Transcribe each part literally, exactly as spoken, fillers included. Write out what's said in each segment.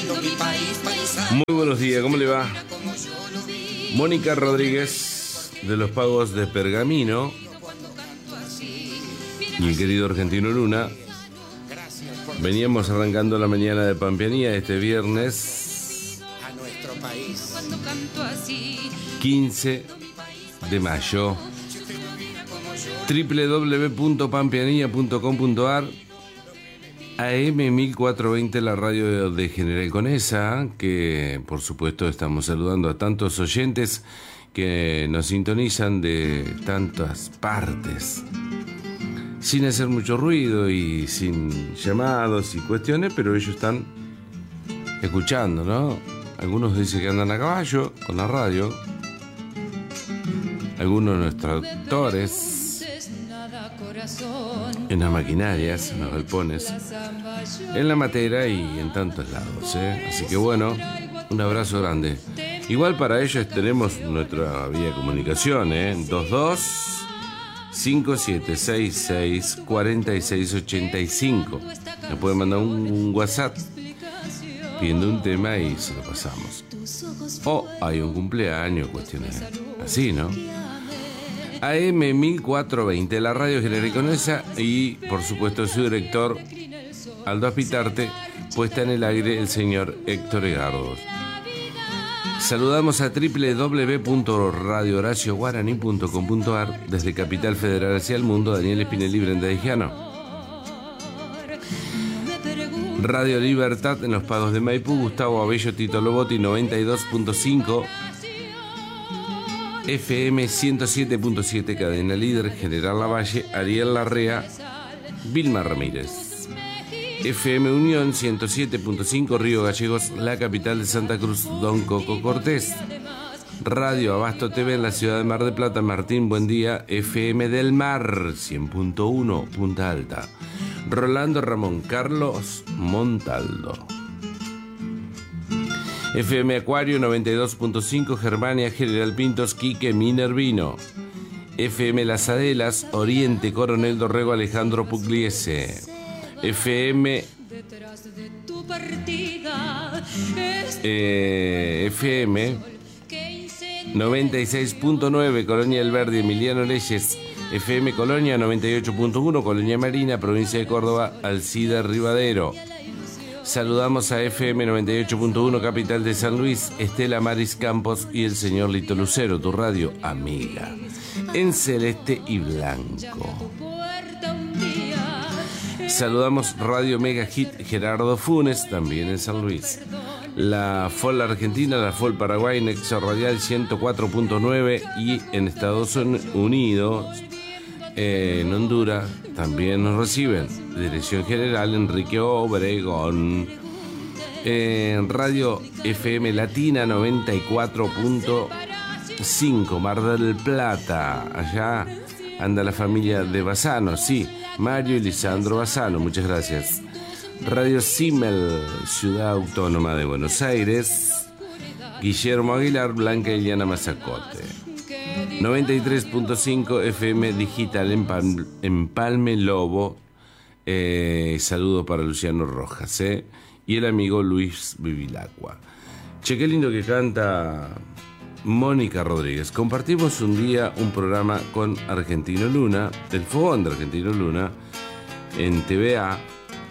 Muy buenos días, ¿cómo le va? Mónica Rodríguez, de los Pagos de Pergamino, y el querido Argentino Luna. Veníamos arrancando la mañana de Pampeanía este viernes quince de mayo. doble u doble u doble u punto pampeanía punto com punto a r, A M mil cuatrocientos veinte, la radio de General Conesa, que por supuesto estamos saludando a tantos oyentes que nos sintonizan de tantas partes, sin hacer mucho ruido y sin llamados y cuestiones, pero ellos están escuchando, ¿no? Algunos dicen que andan a caballo con la radio, algunos de nuestros actores en las maquinarias, en los galpones, en la matera y en tantos lados, ¿eh? Así que bueno, un abrazo grande. Igual para ellos tenemos nuestra vía de comunicación, ¿eh? dos dos cinco siete seis seis cuatro seis ocho cinco. Nos pueden mandar un WhatsApp pidiendo un tema y se lo pasamos. O hay un cumpleaños, cuestiones así, ¿no? A M mil cuatrocientos veinte, la radio General Conesa, y por supuesto su director Aldo Aspitarte, puesta en el aire el señor Héctor Egardos. Saludamos a doble u doble u doble u punto radio horacio guaraní punto com punto a r desde Capital Federal hacia el mundo, Daniel Spinelli, Brenda Dijano. Radio Libertad en los Pagos de Maipú, Gustavo Abello, Tito Lobotti, noventa y dos punto cinco. F M ciento siete punto siete, cadena líder, General Lavalle, Ariel Larrea, Vilma Ramírez. F M Unión ciento siete punto cinco, Río Gallegos, la capital de Santa Cruz, Don Coco Cortés. Radio Abasto T V en la ciudad de Mar del Plata, Martín Buen Día. F M del Mar cien punto uno, Punta Alta, Rolando Ramón Carlos Montaldo. F M Acuario noventa y dos punto cinco, Germania, General Pintos, Quique, Minervino. F M Las Adelas, Oriente, Coronel Dorrego, Alejandro Pugliese. F M eh, F M noventa y seis punto nueve, Colonia El Verde, Emiliano Leyes. F M Colonia noventa y ocho punto uno, Colonia Marina, provincia de Córdoba, Alcida Rivadero. Saludamos a F M noventa y ocho punto uno, capital de San Luis, Estela Maris Campos y el señor Lito Lucero, tu radio amiga, en celeste y blanco. Saludamos Radio Mega Hit Gerardo Funes, también en San Luis. La F O L Argentina, la F O L Paraguay, Nexo Radial ciento cuatro punto nueve, y en Estados Unidos, eh, en Honduras, también nos reciben. Dirección General Enrique Obregón. En Radio F M Latina noventa y cuatro punto cinco, Mar del Plata. Allá anda la familia de Bassano, sí, Mario y Lisandro Bassano, muchas gracias. Radio Simmel, Ciudad Autónoma de Buenos Aires, Guillermo Aguilar, Blanca Eliana Mazacote. noventa y tres punto cinco F M Digital en, Pal- en Palme Lobo. Eh, saludo para Luciano Rojas, eh, y el amigo Luis Vivilacqua. Che, qué lindo que canta Mónica Rodríguez. Compartimos un día un programa con Argentino Luna, el fogón de Argentino Luna, en T V A.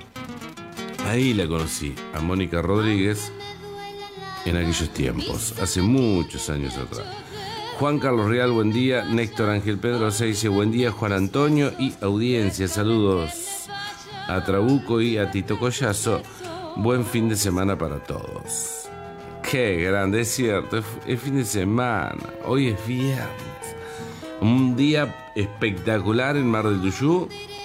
Ahí la conocí, a Mónica Rodríguez, en aquellos tiempos, hace muchos años atrás. Juan Carlos Real, buen día. Néctor Ángel Pedrosa dice buen día, Juan Antonio y audiencia. Saludos a Trabuco y a Tito Collazo. Buen fin de semana para todos. Qué grande, es cierto, es, es fin de semana. Hoy es viernes. Un día espectacular en Mar del Tuyú.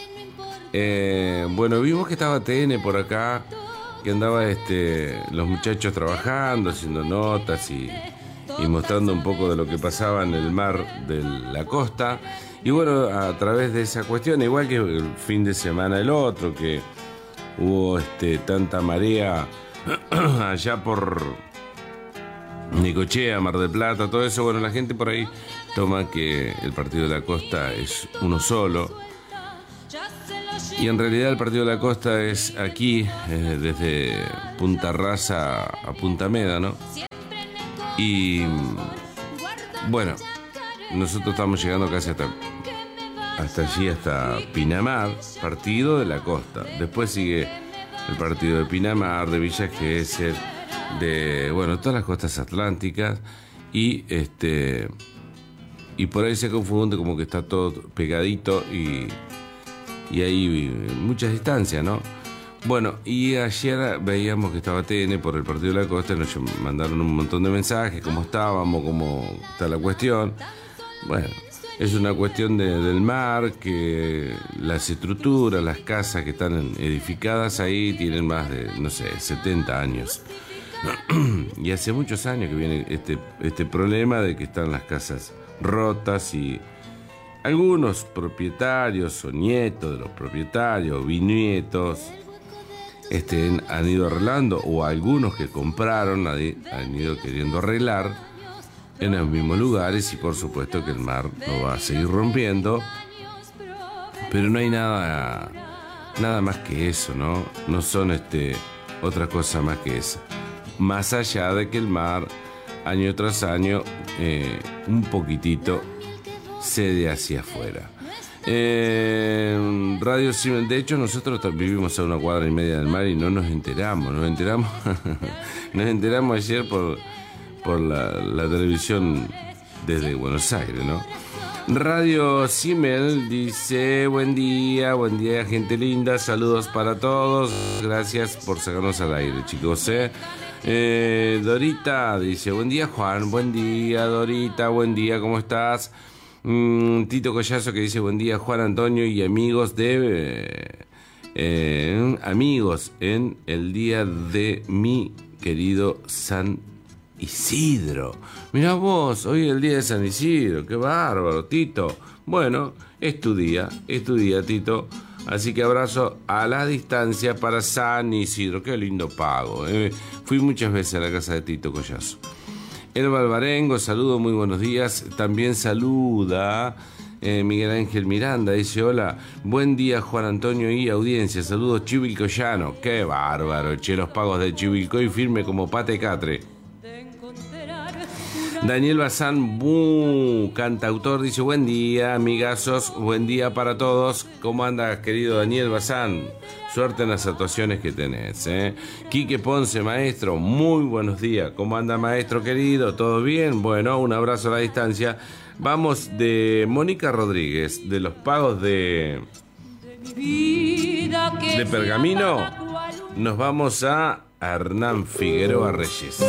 Eh, bueno, vimos que estaba T N por acá, que andaba este, los muchachos trabajando, haciendo notas y... y mostrando un poco de lo que pasaba en el mar de la costa. Y bueno, a través de esa cuestión, igual que el fin de semana el otro, que hubo este, tanta marea allá por Necochea, Mar del Plata, todo eso, bueno, la gente por ahí toma que el partido de la costa es uno solo. Y en realidad el partido de la costa es aquí, eh, desde Punta Rasa a Punta Meda, ¿no? Y bueno, nosotros estamos llegando casi hasta, hasta allí, hasta Pinamar, partido de la costa. Después sigue el partido de Pinamar, de Villa Gesell, de, bueno, todas las costas atlánticas. Y este y por ahí se confunde como que está todo pegadito y, y hay muchas distancias, ¿no? Bueno, y ayer veíamos que estaba T N por el partido de la costa, nos mandaron un montón de mensajes, cómo estábamos, cómo está la cuestión. Bueno, es una cuestión de, del mar, que las estructuras, las casas que están edificadas ahí tienen más de, no sé, setenta años. Y hace muchos años que viene este, este problema de que están las casas rotas y algunos propietarios o nietos de los propietarios, bisnietos, este, han ido arreglando, o algunos que compraron han ido queriendo arreglar en los mismos lugares, y por supuesto que el mar no va a seguir rompiendo, pero no hay nada nada más que eso, ¿no? No son este, otra cosa más que eso. Más allá de que el mar, año tras año, eh, un poquitito cede hacia afuera. Eh, Radio Siemens, de hecho, nosotros vivimos a una cuadra y media del mar y no nos enteramos. Nos enteramos, nos enteramos ayer por, por la, la televisión desde Buenos Aires, ¿no? Radio Siemens dice: buen día, buen día, gente linda, saludos para todos. Gracias por sacarnos al aire, chicos, ¿eh? Eh, Dorita dice: buen día, Juan. Buen día, Dorita. Buen día, ¿cómo estás? Mm, Tito Collazo que dice: buen día, Juan Antonio y amigos de eh, eh, amigos en el día de mi querido San Isidro. Mirá vos, hoy es el día de San Isidro. Qué bárbaro, Tito. Bueno, es tu día, es tu día, Tito. Así que abrazo a la distancia para San Isidro. Qué lindo pago, ¿eh? Fui muchas veces a la casa de Tito Collazo. El Balvarengo, saludo, muy buenos días. También saluda eh, Miguel Ángel Miranda. Dice: hola, buen día, Juan Antonio y audiencia. Saludos, Chivilcoyano. Qué bárbaro, che, los pagos de Chivilcoy firme como pate catre. Daniel Bazán, bu, cantautor, dice: buen día, amigazos, buen día para todos. ¿Cómo andas, querido Daniel Bazán? Suerte en las actuaciones que tenés, ¿eh? Quique Ponce, maestro, muy buenos días. ¿Cómo anda, maestro querido? ¿Todo bien? Bueno, un abrazo a la distancia. Vamos de Mónica Rodríguez, de los pagos de, de Pergamino. Nos vamos a Hernán Figueroa Reyes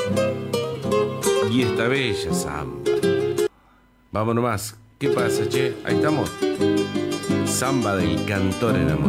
y esta bella samba. Vamos nomás. ¿Qué pasa, che? Ahí estamos. Samba del cantor enamorado.